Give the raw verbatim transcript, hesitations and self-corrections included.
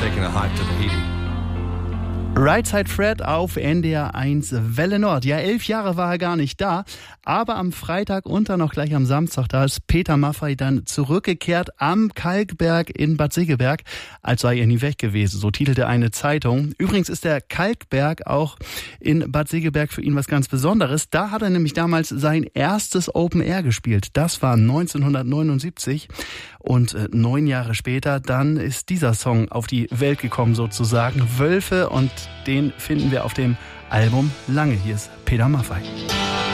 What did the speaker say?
taking a hike to Tahiti. Right Side Fred auf N D R eins Welle Nord. Ja, elf Jahre war er gar nicht da, aber am Freitag und dann auch gleich am Samstag, da ist Peter Maffay dann zurückgekehrt am Kalkberg in Bad Segeberg, als sei er nie weg gewesen, so titelte eine Zeitung. Übrigens ist der Kalkberg auch in Bad Segeberg für ihn was ganz Besonderes. Da hat er nämlich damals sein erstes Open Air gespielt. Das war neunzehnhundertneunundsiebzig und äh, neun Jahre später, dann ist dieser Song auf die Welt gekommen sozusagen, Wölfe, und den finden wir auf dem Album Lange. Hier ist Peter Maffay.